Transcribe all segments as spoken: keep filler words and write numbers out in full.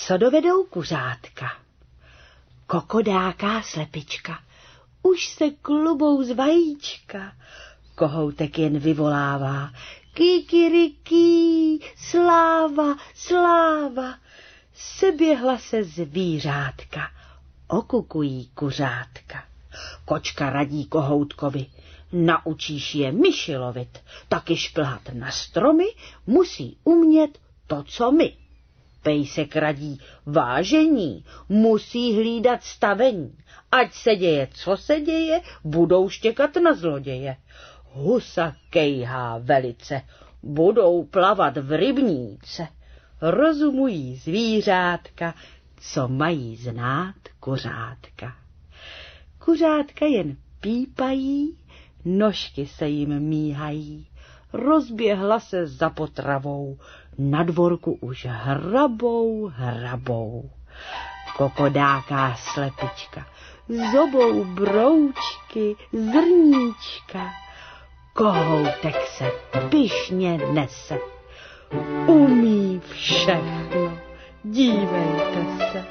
Co dovedou kuřátka? Kokodáká slepička, už se klubou z vajíčka. Kohoutek jen vyvolává, kikiriký, sláva, sláva. Seběhla se zvířátka, okukují kuřátka. Kočka radí kohoutkovi, naučíš je myši lovit, taky šplhat na stromy, musí umět to, co my. Pejsek radí, vážení, musí hlídat stavení, ať se děje, co se děje, budou štěkat na zloděje. Husa kejhá velice, budou plavat v rybníce. Rozumují zvířátka, co mají znát kuřátka. Kuřátka jen pípají, nožky se jim míhají. Rozběhla se za potravou, na dvorku už hrabou, hrabou. Kokodáká slepička, zobou broučky, zrníčka. Kohoutek se pyšně nese, umí všechno, dívejte se.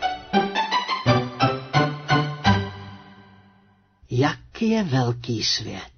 Jak je velký svět.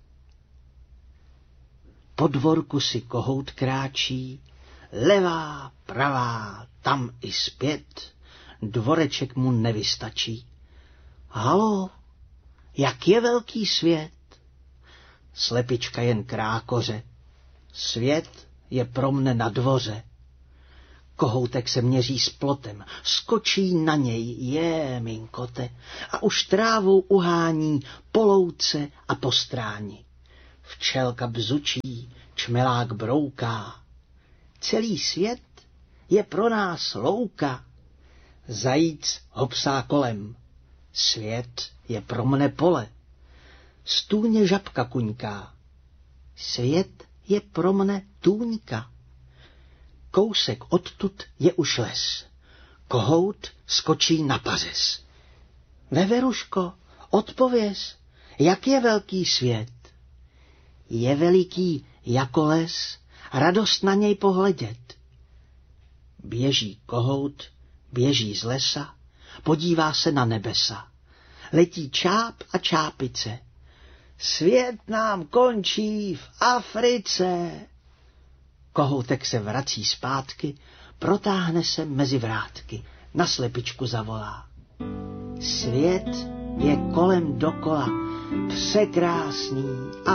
Po dvorku si kohout kráčí, levá, pravá, tam i zpět, dvoreček mu nevystačí. Haló, jak je velký svět? Slepička jen krákoře, svět je pro mne na dvoře. Kohoutek se měří s plotem, skočí na něj, je, minkote, a už trávou uhání po louce a po stráni. Včelka bzučí, čmelák brouká. Celý svět je pro nás louka. Zajíc hopsá kolem. Svět je pro mne pole. Stůně žabka kuňká. Svět je pro mne tůňka. Kousek odtud je už les. Kohout skočí na pařez. Veveruško, odpověz, jak je velký svět? Je veliký jako les, radost na něj pohledět. Běží kohout, běží z lesa, podívá se na nebesa. Letí čáp a čápice. Svět nám končí v Africe. Kohoutek se vrací zpátky, protáhne se mezi vrátky, na slepičku zavolá. Svět je kolem dokola, překrásný a